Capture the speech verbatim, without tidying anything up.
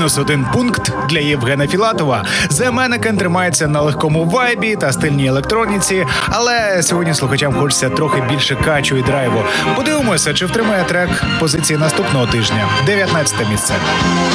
Мінус один пункт для Євгена Філатова. The Mannequin тримається на легкому вайбі та стильній електроніці, але сьогодні слухачам хочеться трохи більше качу і драйву. Подивимося, чи втримає трек позиції наступного тижня. дев'ятнадцяте місце.